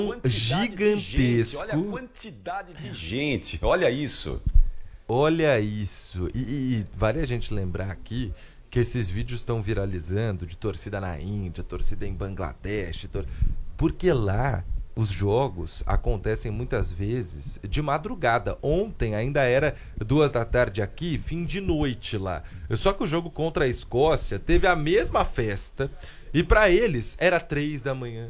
gigantesco. Olha a quantidade de gente. Olha isso. Olha isso. E vale a gente lembrar aqui que esses vídeos estão viralizando de torcida na Índia, torcida em Bangladesh, porque lá os jogos acontecem muitas vezes de madrugada. Ontem ainda era 2 da tarde aqui, fim de noite lá. Só que o jogo contra a Escócia teve a mesma festa e para eles era 3 da manhã,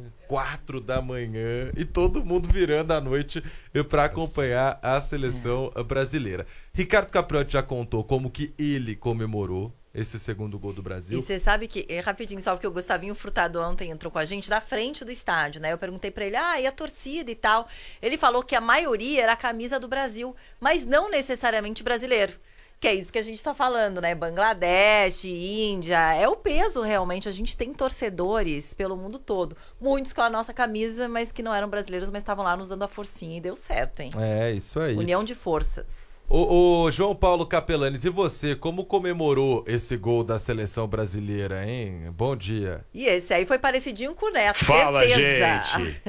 4 da manhã e todo mundo virando a noite para acompanhar a seleção brasileira. Ricardo Capriotti já contou como que ele comemorou esse segundo gol do Brasil. E você sabe que, rapidinho, só porque o Gustavinho Furtado ontem entrou com a gente da frente do estádio, né? Eu perguntei pra ele, e a torcida e tal? Ele falou que a maioria era a camisa do Brasil, mas não necessariamente brasileiro. Que é isso que a gente tá falando, né? Bangladesh, Índia, é o peso realmente. A gente tem torcedores pelo mundo todo. Muitos com a nossa camisa, mas que não eram brasileiros, mas estavam lá nos dando a forcinha e deu certo, hein? É, isso aí. União de forças. Ô João Paulo Capelanes, e você, como comemorou esse gol da seleção brasileira, hein? Bom dia. E esse aí foi parecidinho com o Neto, Fala, certeza. gente.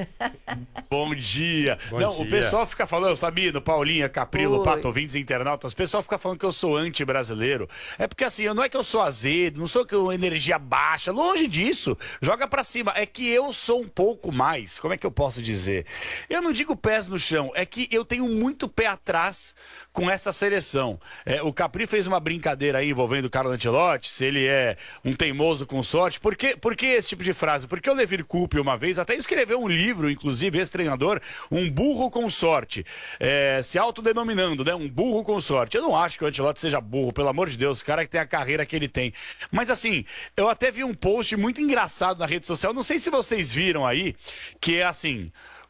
Bom dia. Bom Não, dia. o pessoal fica falando, Sabino, Paulinha, Caprilo, Oi. Pato, ouvintes e internautas, o pessoal fica falando que eu sou anti-brasileiro. É porque assim, não é que eu sou azedo, não sou que eu energia baixa, longe disso. Joga pra cima. É que eu sou um pouco mais, como é que eu posso dizer? Eu não digo pés no chão, é que eu tenho muito pé atrás com essa seleção. O Capri fez uma brincadeira aí envolvendo o Carlo Ancelotti, se ele é um teimoso com sorte. Por que esse tipo de frase? Porque o Levir Coupe, uma vez, até escreveu um livro, inclusive, esse treinador, um burro com sorte, se autodenominando, né? Um burro com sorte. Eu não acho que o Ancelotti seja burro, pelo amor de Deus, o cara que tem a carreira que ele tem. Mas assim, eu até vi um post muito engraçado na rede social, não sei se vocês viram aí, que é assim,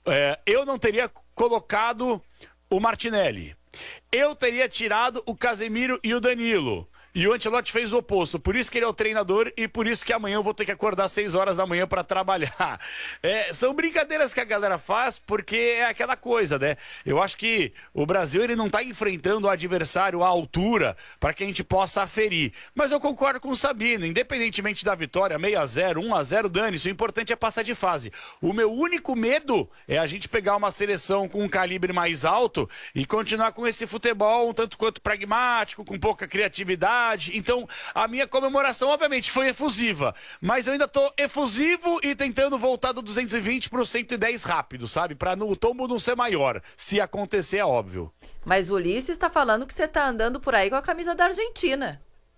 eu não teria colocado o Martinelli. Eu teria tirado o Casemiro e o Danilo. E o Ancelotti fez o oposto. Por isso que ele é o treinador e por isso que amanhã eu vou ter que acordar 6 horas da manhã para trabalhar. São brincadeiras que a galera faz porque é aquela coisa, né? Eu acho que o Brasil ele não tá enfrentando o adversário à altura para que a gente possa aferir. Mas eu concordo com o Sabino. Independentemente da vitória, 6-0, 1-0, dane-se. O importante é passar de fase. O meu único medo é a gente pegar uma seleção com um calibre mais alto e continuar com esse futebol um tanto quanto pragmático, com pouca criatividade. Então, a minha comemoração, obviamente, foi efusiva. Mas eu ainda tô efusivo e tentando voltar do 220 pro 110 rápido, sabe? Pra o tombo não ser maior. Se acontecer, é óbvio. Mas o Ulisses tá falando que você tá andando por aí com a camisa da Argentina.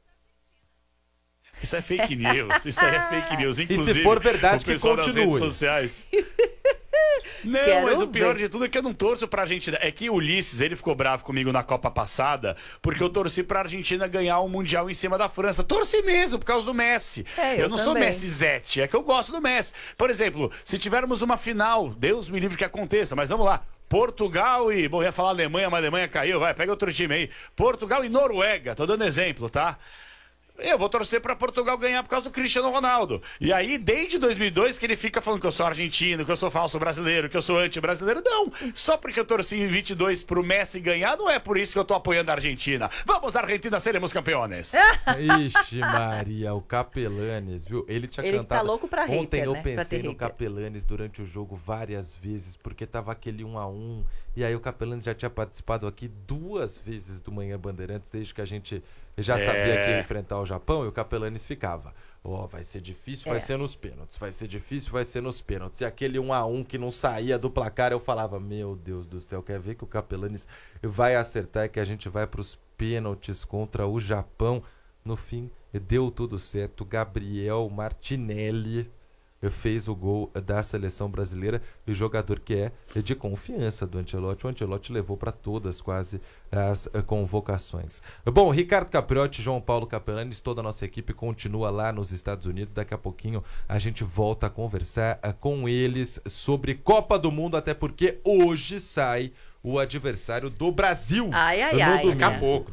Isso é fake news. Isso aí é fake news. Inclusive, e se for verdade, o pessoal que das continue. redes sociais. Não, Quero mas o pior ver. de tudo é que eu não torço pra Argentina. É que o Ulisses, ele ficou bravo comigo na Copa passada, porque eu torci pra Argentina ganhar o Mundial em cima da França. Torci mesmo, por causa do Messi. Eu não sou também. Messi Zete, é que eu gosto do Messi. Por exemplo, se tivermos uma final, Deus me livre que aconteça, mas vamos lá. Portugal e... Bom, eu ia falar Alemanha, mas a Alemanha caiu. Vai, pega outro time aí. Portugal e Noruega, tô dando exemplo, tá? Eu vou torcer pra Portugal ganhar por causa do Cristiano Ronaldo. E aí, desde 2002, que ele fica falando que eu sou argentino, que eu sou falso brasileiro, que eu sou anti-brasileiro. Não, só porque eu torci em 22 pro Messi ganhar, não é por isso que eu tô apoiando a Argentina. Vamos, Argentina, seremos campeões. Ixi, Maria, o Capelanes, viu? Ele tinha Ele cantado. tá louco pra hater, Ontem eu né? Pra pensei ter no hater. Capelanes durante o jogo várias vezes, porque tava aquele 1-1. E aí o Capelanes já tinha participado aqui 2 vezes do Manhã Bandeirantes, desde que a gente já sabia que ia enfrentar o Japão, e o Capelanes ficava. Vai ser difícil, vai ser nos pênaltis. Vai ser difícil, vai ser nos pênaltis. E aquele 1-1 que não saía do placar, eu falava, meu Deus do céu, quer ver que o Capelanes vai acertar e que a gente vai pros pênaltis contra o Japão. No fim, deu tudo certo. Gabriel Martinelli fez o gol da seleção brasileira, e o jogador que é de confiança do Ancelotti. O Ancelotti levou para todas quase as convocações. Bom, Ricardo Capriotti, João Paulo Capelanes, toda a nossa equipe continua lá nos Estados Unidos. Daqui a pouquinho a gente volta a conversar com eles sobre Copa do Mundo, até porque hoje sai o adversário do Brasil. Ai, no domingo. Daqui a pouco.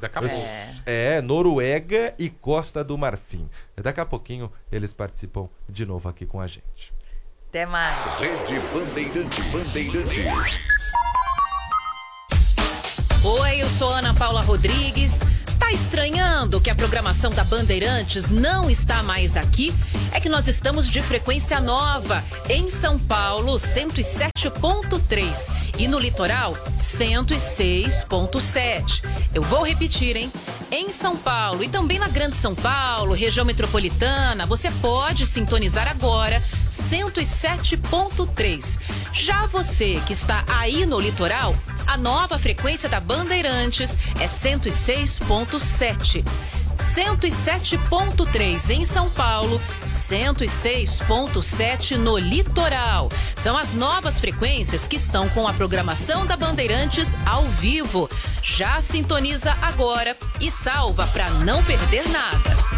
Noruega e Costa do Marfim. Daqui a pouquinho eles participam de novo aqui com a gente. Até mais. Rede Bandeirantes. Oi, eu sou Ana Paula Rodrigues. Tá Tá estranhando que a programação da Bandeirantes não está mais aqui? É que nós estamos de frequência nova. Em São Paulo, 107.3. E no litoral, 106.7. Eu vou repetir, hein? Em São Paulo e também na Grande São Paulo, região metropolitana, você pode sintonizar agora 107.3. Já você que está aí no litoral, a nova frequência da Bandeirantes é 106.7. 107.3 em São Paulo, 106.7 no litoral. São as novas frequências que estão com a programação da Bandeirantes ao vivo. Já sintoniza agora e salva para não perder nada.